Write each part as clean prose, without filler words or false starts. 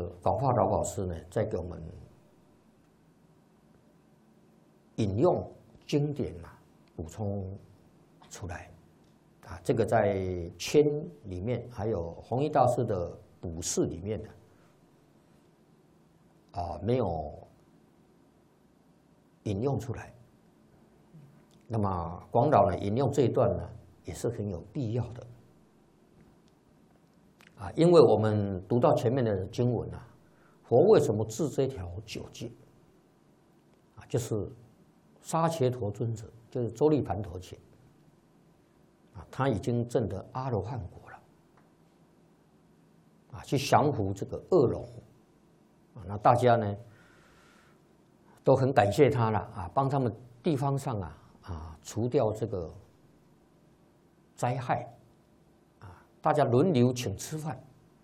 个广化老法师呢，在给我们引用经典补充出来这个在签里面，还有弘一大师的补释里面没有引用出来。那么广老呢引用这一段呢，也是很有必要的因为我们读到前面的经文佛为什么治这条九戒就是沙伽陀尊者，就是周利盘陀伽他已经证得阿罗汉果了去降服这个恶龙那大家呢都很感谢他了帮他们地方上除掉这个灾害大家轮流请吃饭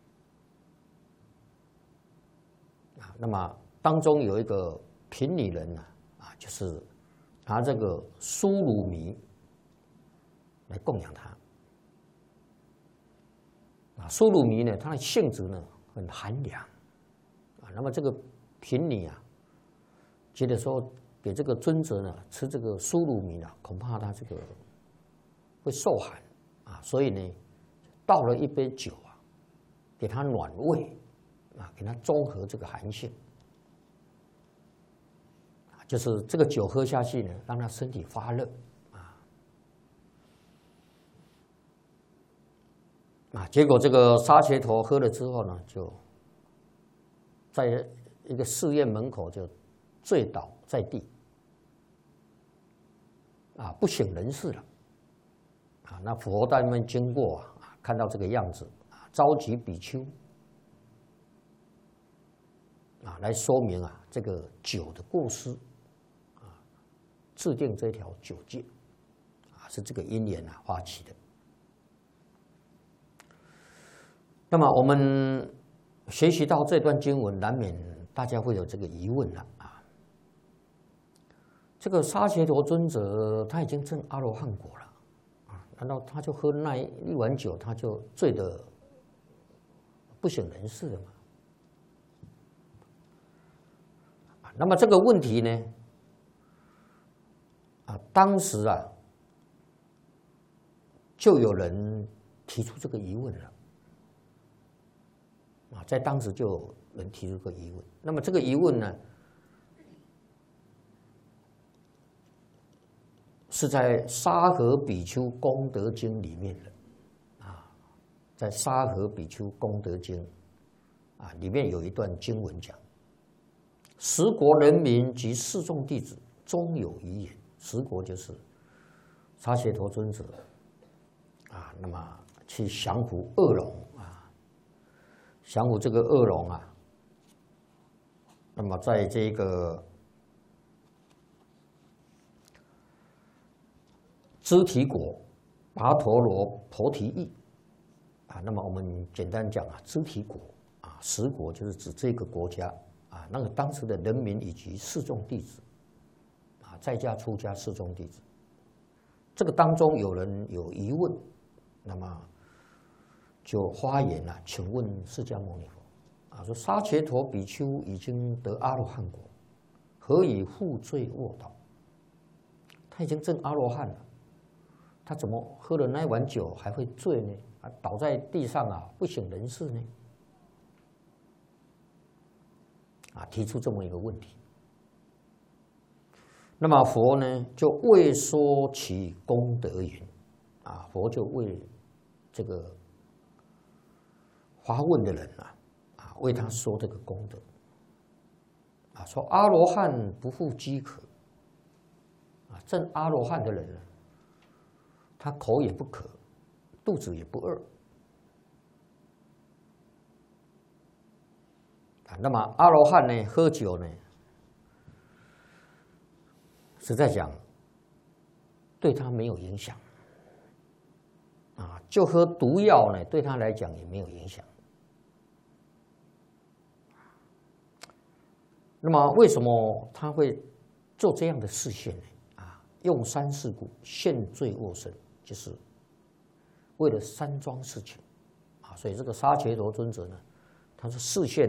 那么当中有一个贫女人就是拿这个酥乳米来供养他酥乳米呢，它的性质呢很寒凉那么这个贫女觉得说给这个尊者呢吃这个酥乳米恐怕他这个会受寒所以呢倒了一杯酒给他暖胃给他中和这个寒性就是这个酒喝下去呢，让他身体发热结果这个沙伽陀喝了之后呢，就在一个寺院门口就醉倒在地不省人事了那佛在那边经过看到这个样子召集比丘来说明这个酒的过失制定这条九戒是这个因缘发起的。那么我们学习到这段经文，难免大家会有这个疑问了这个沙伽陀尊者他已经证阿罗汉果了难道他就喝那一碗酒他就醉得不省人事了吗？那么这个问题呢当时就有人提出这个疑问了在当时就有人提出这个疑问。那么这个疑问呢是在沙河比丘功德经里面的在沙河比丘功德经里面有一段经文讲十国人民及四众弟子终有一言。十国就是沙伽陀尊者那么去降服恶龙降服这个恶龙那么在这个支提国跋陀罗菩提意那么我们简单讲支提国十国就是指这个国家那个当时的人民以及四众弟子在家出家四众弟子，这个当中有人有疑问，那么就发言请问释迦牟尼佛说沙伽陀比丘已经得阿罗汉果，何以复醉卧倒？他已经证阿罗汉了，他怎么喝了那碗酒还会醉呢？倒在地上不省人事呢？提出这么一个问题。那么佛呢就为说其功德云佛就为这个发问的人为他说这个功德说阿罗汉不复饥渴证阿罗汉的人呢，他口也不渴，肚子也不饿那么阿罗汉呢喝酒呢，实在讲对他没有影响就喝毒药呢对他来讲也没有影响。那么为什么他会做这样的示现呢？用三事故现罪卧身，就是为了三桩事情所以这个沙伽陀尊者呢，他是示现